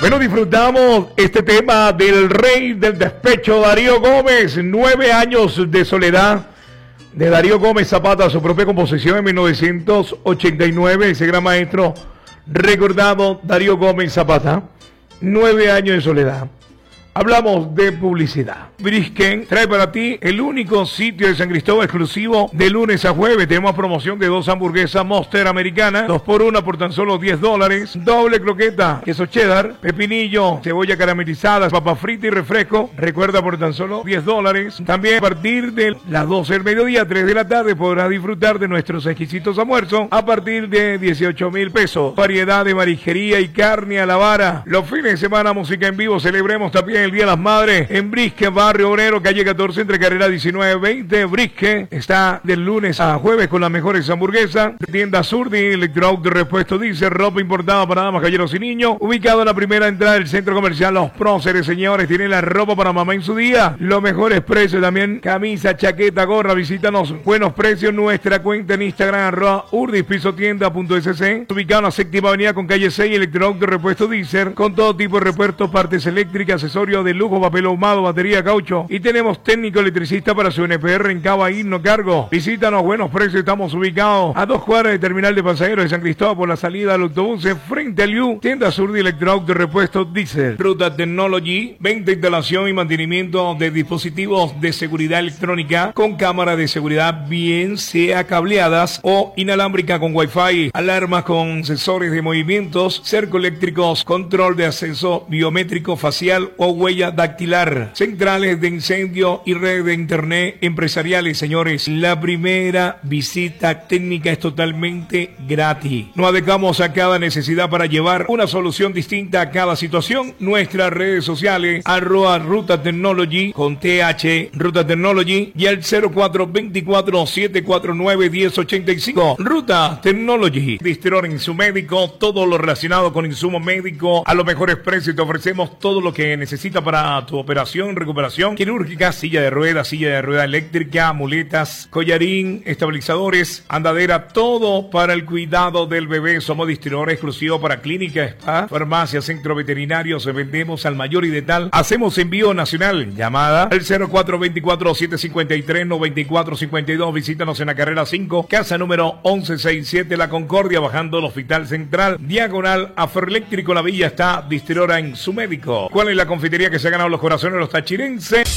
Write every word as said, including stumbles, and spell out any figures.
Bueno, disfrutamos este tema del rey del despecho, Darío Gómez. Nueve años de soledad de Darío Gómez Zapata, su propia composición en mil novecientos ochenta y nueve. Ese gran maestro recordado, Darío Gómez Zapata. Nueve años de soledad. Hablamos de publicidad. Brisken trae para ti el único sitio de San Cristóbal exclusivo de lunes a jueves. Tenemos promoción de dos hamburguesas Monster americana, dos por una por tan solo diez dólares. Doble croqueta, queso cheddar, pepinillo, cebolla caramelizada, papa frita y refresco. Recuerda, por tan solo diez dólares. También a partir de las doce del mediodía, tres de la tarde, podrás disfrutar de nuestros exquisitos almuerzos a partir de dieciocho mil pesos. Variedad de marijería y carne a la vara. Los fines de semana, música en vivo. Celebremos también el Día de las Madres en Brisken, Barrio Obrero, calle catorce, entre carrera diecinueve veinte. Brisken está del lunes a jueves con las mejores hamburguesas. Tienda Surdi, Electroauto de repuesto diésel, ropa importada para damas, caballeros y niños. Ubicado en la primera entrada del centro comercial Los Próceres, señores. Tienen la ropa para mamá en su día. Los mejores precios también. Camisa, chaqueta, gorra. Visítanos. Buenos precios. Nuestra cuenta en Instagram, arroba urdis piso tienda punto es ce. Ubicado en la séptima avenida con calle seis, Electroauto de repuesto diésel. Con todo tipo de repuestos, partes eléctricas, accesorios de lujo, papel ahumado, batería, caucho. Y tenemos técnico electricista para su N P R en Cava, no cargo. Visítanos, buenos precios. Estamos ubicados a dos cuadras del terminal de pasajeros de San Cristóbal por la salida del autobús, frente al U. Tienda Sur de Electroauto de repuesto diésel. Ruta Technology, venta, instalación y mantenimiento de dispositivos de seguridad electrónica con cámara de seguridad, bien sea cableadas o inalámbrica con Wi-Fi, alarmas con sensores de movimientos, cerco eléctricos, control de acceso biométrico facial o huella dactilar, centrales de incendio y red de internet empresariales. Señores, la primera visita técnica es totalmente gratis. Nos adecuamos a cada necesidad para llevar una solución distinta a cada situación. Nuestras redes sociales, arroba Ruta Technology con T H, Ruta Technology, y el cero cuatro veinticuatro, setecientos cuarenta y nueve, diez ochenta y cinco. Ruta Technology. Distribuidor en su médico, todo lo relacionado con insumo médico a los mejores precios. Te ofrecemos todo lo que necesitas para tu operación, recuperación quirúrgica, silla de ruedas, silla de rueda eléctrica, muletas, collarín, estabilizadores, andadera, todo para el cuidado del bebé. Somos distribuidor exclusivo para clínica, spa, farmacia, centro veterinario. Se vendemos al mayor y de tal. Hacemos envío nacional. Llamada al cero cuatro veinticuatro, setecientos cincuenta y tres, noventa y cuatro cincuenta y dos. Visítanos en la carrera cinco, casa número once sesenta y siete, La Concordia, bajando el Hospital Central, diagonal a Ferroeléctrico La Villa. Está distribuidora en su médico. ¿Cuál es la confitería que se ha ganado los corazones de los tachirenses?